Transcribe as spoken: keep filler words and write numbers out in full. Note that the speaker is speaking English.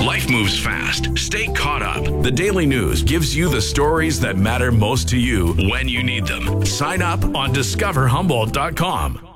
Life moves fast. Stay caught up. The Daily News gives you the stories that matter most to you when you need them. Sign up on discover humboldt dot com.